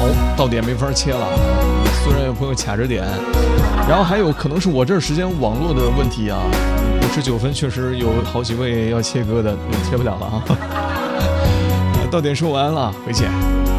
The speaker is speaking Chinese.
到点没法切了，虽然有朋友卡着点，然后还有可能是我这儿时间网络的问题啊，59分确实有好几位要切歌的，切不了了啊。到点说完了，回见。